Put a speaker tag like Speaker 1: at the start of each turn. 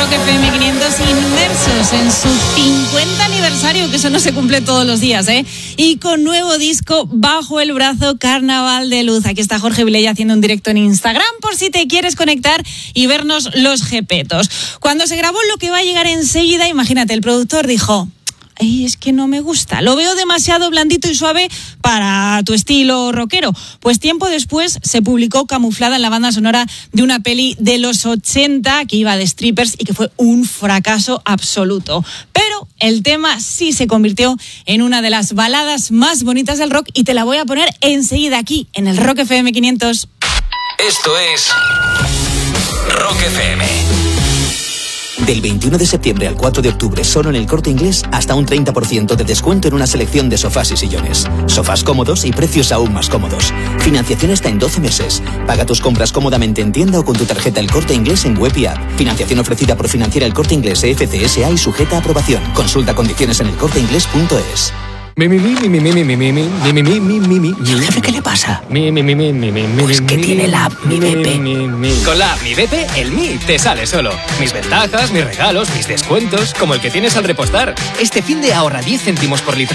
Speaker 1: Rock FM 500 inmersos en su 50 aniversario, que eso no se cumple todos los días, ¿eh? Y con nuevo disco bajo el brazo, Carnaval de Luz. Aquí está Jorge Vilella haciendo un directo en Instagram por si te quieres conectar y vernos los jepetos. Cuando se grabó lo que va a llegar enseguida, imagínate, el productor dijo: "Ay, es que no me gusta, lo veo demasiado blandito y suave para tu estilo rockero". Pues tiempo después se publicó camuflada en la banda sonora de una peli de los 80 que iba de strippers y que fue un fracaso absoluto. Pero el tema sí se convirtió en una de las baladas más bonitas del rock y te la voy a poner enseguida aquí en el Rock FM 500.
Speaker 2: Esto es Rock FM.
Speaker 3: Del 21 de septiembre al 4 de octubre, solo en El Corte Inglés, hasta un 30% de descuento en una selección de sofás y sillones. Sofás cómodos y precios aún más cómodos. Financiación hasta en 12 meses. Paga tus compras cómodamente en tienda o con tu tarjeta El Corte Inglés en web y app. Financiación ofrecida por Financiera El Corte Inglés FCSA y sujeta a aprobación. Consulta condiciones en elcorteinglés.es.
Speaker 4: Jefe, ¿qué le pasa?
Speaker 3: Pues que tiene la app Mi BP.
Speaker 4: Con la app Mi BP, el Mi te sale solo. Mis ventajas, mis regalos, mis descuentos, como el que tienes al repostar. Este fin de ahorra 10 céntimos por litro